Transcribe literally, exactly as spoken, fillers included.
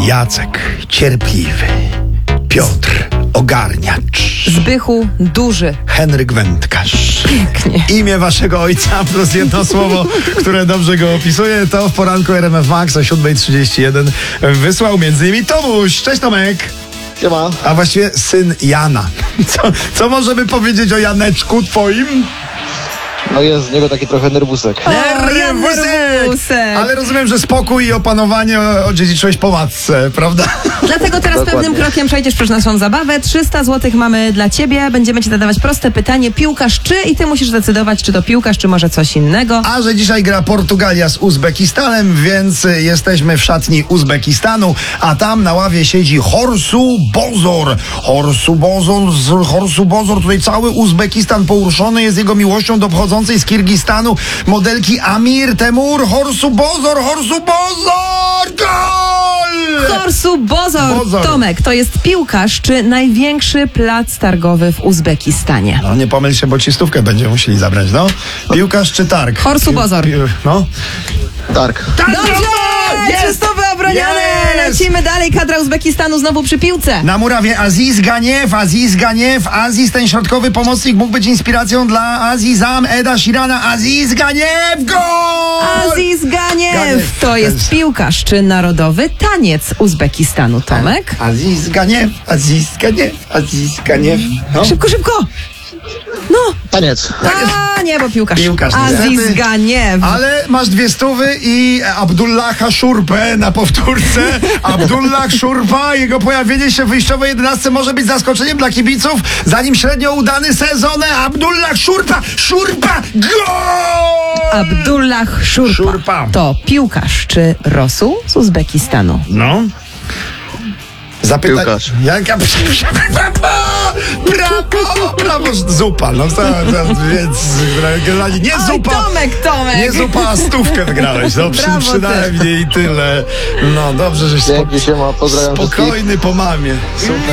Jacek cierpliwy, Piotr ogarniacz, Zbychu duży. Henryk wędkarz. Pięknie. Imię waszego ojca plus jedno słowo, które dobrze go opisuje, to w poranku R M F Max o siódma trzydzieści jeden wysłał między innymi Tomuś. Cześć Tomek. Siema. A właściwie syn Jana. Co, co możemy powiedzieć o Janeczku twoim? No jest z niego taki trochę nerwusek. nerwusek. Ale rozumiem, że spokój i opanowanie odziedziczyłeś po matce, prawda? Dlatego teraz Dokładnie. pewnym krokiem przejdziesz przez naszą zabawę. trzysta złotych mamy dla ciebie. Będziemy ci zadawać proste pytanie. Piłkarz czy? I ty musisz zdecydować, czy to piłkarz, czy może coś innego. A że dzisiaj gra Portugalia z Uzbekistanem, więc jesteśmy w szatni Uzbekistanu, a tam na ławie siedzi Horsu Bozor. Horsu Bozor, z Horsu Bozor, tutaj cały Uzbekistan poruszony jest jego miłością do pochodzącej z Kirgistanu modelki Amir Temur. Horsu Bozor, Horsu Bozor, gol! Horsu Bozor. Bozor. Tomek, to jest piłkarz, czy największy plac targowy w Uzbekistanie? No nie pomyl się, bo ci stówkę będziemy musieli zabrać, no. Piłkarz czy targ? Horsu Bozor. Pił- No. Targ. Dobrze! Jest! Czystowy obroniane! Jest! Lecimy dalej. Kadra Uzbekistanu znowu przy piłce. Na murawie Aziz Ganiew, Aziz Ganiew, Aziz, ten środkowy pomocnik mógł być inspiracją dla Azizam Eda Shirana. Aziz Ganiew, gol! Aziz Ganiew. Ganiew. To jest piłkarz, czy narodowy taniec Uzbekistanu, Tomek? Aziz Ganiew, Aziz Ganiew, Aziz Ganiew. No. Szybko, szybko! No! Taniec. A nie, bo piłkarz. Piłkarz, Aziz niestety. Ganiew. Ale masz dwie stówy i Abdullaha Szurpę na powtórce. Abdullah Szurpa, jego pojawienie się w wyjściowej jedenastce może być zaskoczeniem dla kibiców. Zanim średnio udany sezon, Abdullah Szurpa, Szurpa, gol! Abdullah Szurpa. Szurpa. To piłkarz, czy Rosu z Uzbekistanu? No. Zapytaj. Piłkarz. Jaka... Brawo! Brawo! Brawo! Zupa, no za, za, więc generalnie nie Oj, zupa. Tomek, Tomek. Nie zupa, a stówkę wygrałeś. No, przy, Brawo ty. przynajmniej i tyle. No dobrze, żeś Dzięki, siema, pozdrawiam spokojny po mamie. Super.